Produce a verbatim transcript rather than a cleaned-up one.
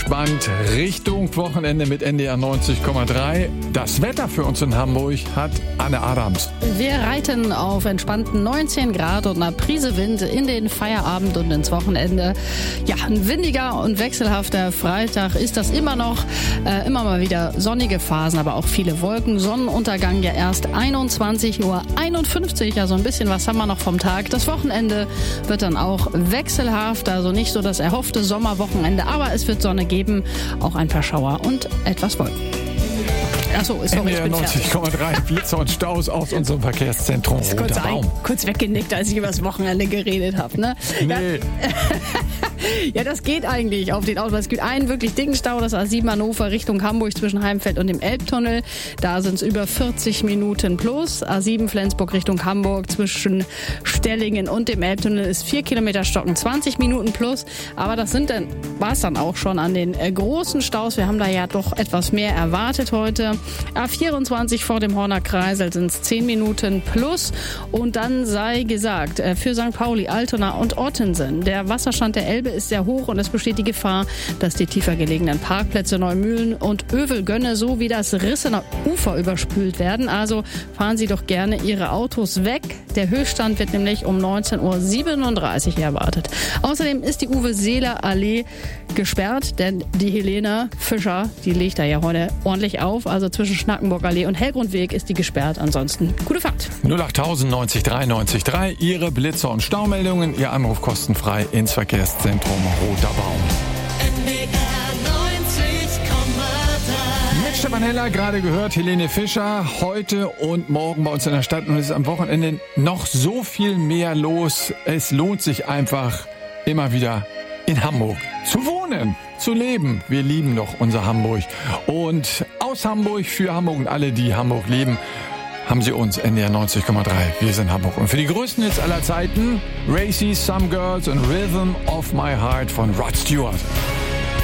entspannt Richtung Wochenende mit N D R neunzig Komma drei. Das Wetter für uns in Hamburg hat Anne Adams. Wir reiten auf entspannten neunzehn Grad und einer Prise Wind in den Feierabend und ins Wochenende. Ja, ein windiger und wechselhafter Freitag ist das immer noch. Äh, immer mal wieder sonnige Phasen, aber auch viele Wolken. Sonnenuntergang ja erst einundzwanzig Uhr einundfünfzig, also ein bisschen was haben wir noch vom Tag. Das Wochenende wird dann auch wechselhaft, also nicht so das erhoffte Sommerwochenende, aber es wird Sonne geben, auch ein paar Schauer und etwas Wolken. Achso, ist N D R neunzig Komma drei, Blitze und Staus aus unserem Verkehrszentrum Roter kurz Baum. Ein, kurz weggenickt, als ich über das Wochenende geredet habe. Ne? Nee. Ja, ja, das geht eigentlich auf den Autobahn. Es gibt einen wirklich dicken Stau, das A sieben Hannover Richtung Hamburg zwischen Heimfeld und dem Elbtunnel. Da sind es über vierzig Minuten plus. A sieben Flensburg Richtung Hamburg zwischen Stellingen und dem Elbtunnel ist vier Kilometer Stocken, zwanzig Minuten plus. Aber das sind dann, war es dann auch schon an den äh, großen Staus. Wir haben da ja doch etwas mehr erwartet heute. A vierundzwanzig vor dem Horner Kreisel sind es zehn Minuten plus. Und dann sei gesagt, äh, für Sankt Pauli, Altona und Ottensen, der Wasserstand der Elbe ist sehr hoch und es besteht die Gefahr, dass die tiefer gelegenen Parkplätze Neumühlen und Övelgönne sowie das Rissener Ufer überspült werden. Also fahren Sie doch gerne Ihre Autos weg. Der Höchststand wird nämlich um neunzehn Uhr siebenunddreißig erwartet. Außerdem ist die Uwe-Seeler-Allee gesperrt, denn die Helene Fischer, die legt da ja heute ordentlich auf. Also zwischen Schnackenburg-Allee und Hellgrundweg ist die gesperrt. Ansonsten gute Fahrt. null acht tausend neunzig drei neunzig drei, Ihre Blitzer und Staumeldungen, Ihr Anruf kostenfrei ins Verkehrszentrum Roter Baum. N D R neunzig Komma drei. Mit Stefan Heller, gerade gehört, Helene Fischer, heute und morgen bei uns in der Stadt. Und es ist am Wochenende noch so viel mehr los. Es lohnt sich einfach, immer wieder in Hamburg zu wohnen, zu leben. Wir lieben doch unser Hamburg. Und aus Hamburg, für Hamburg und alle, die Hamburg lieben, haben Sie uns, N D R neunzig Komma drei. Wir sind Hamburg. Und für die größten Hits aller Zeiten, Racy, Some Girls und Rhythm of My Heart von Rod Stewart.